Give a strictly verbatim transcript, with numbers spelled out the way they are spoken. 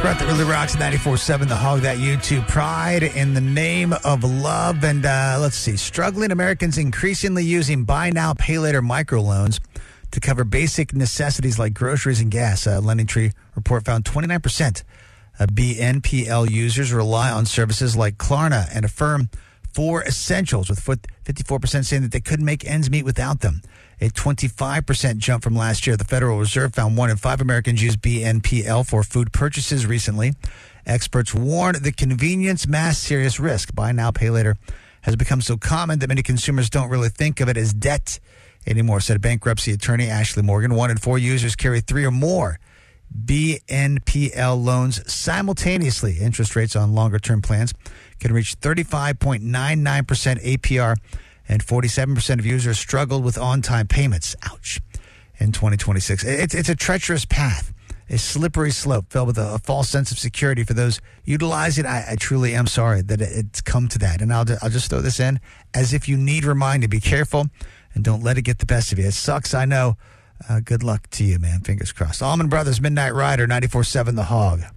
Breath that really rocks at ninety-four point seven The Hog, that YouTube pride in the name of love. And uh, let's see, struggling Americans increasingly using buy now, pay later microloans to cover basic necessities like groceries and gas. A Lending Tree report found twenty-nine percent of B N P L users rely on services like Klarna and Affirm for essentials, with fifty-four percent saying that they couldn't make ends meet without them. A twenty-five percent jump from last year. The Federal Reserve found one in five Americans used B N P L for food purchases recently. Experts warn the convenience masks serious risk. Buy now, pay later has become so common that many consumers don't really think of it as debt anymore, said bankruptcy attorney Ashley Morgan. One in four users carry three or more B N P L loans simultaneously. Interest rates on longer-term plans can reach thirty-five point nine nine percent A P R, and forty-seven percent of users struggled with on-time payments. Ouch. In twenty twenty-six. It's, it's a treacherous path, a slippery slope filled with a, a false sense of security for those utilizing it. I, I truly am sorry that it, it's come to that. And I'll, I'll just throw this in as if you need reminding. Be careful and don't let it get the best of you. It sucks, I know. Uh, good luck to you, man. Fingers crossed. Allman Brothers, Midnight Rider, ninety-four point seven The Hog.